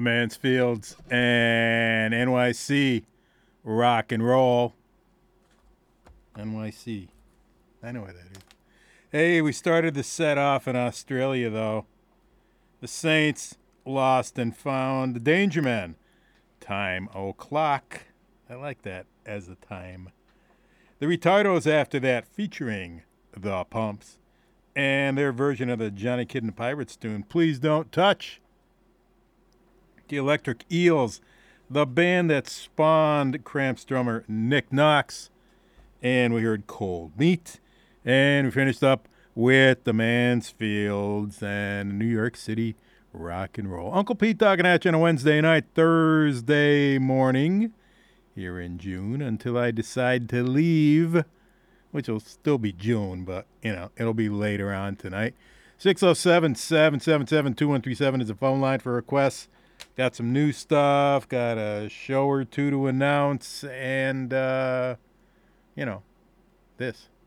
Mansfields and NYC rock and roll. NYC. I know what that is. Hey, we started the set off in Australia, though. The Saints lost and found. The Danger Men. Time o'clock. I like that as a time. The Retardos after that, featuring the Pumps and their version of the Johnny Kidd and the Pirates tune, Please Don't Touch. The Electric Eels, the band that spawned Cramps drummer Nick Knox. And we heard Cold Meat. And we finished up with the Mansfields and New York City rock and roll. Uncle Pete talking at you on a Wednesday night, Thursday morning here in June until I decide to leave, which will still be June, but, it'll be later on tonight. 607-777-2137 is the phone line for requests. Got some new stuff, got a show or two to announce, and, this.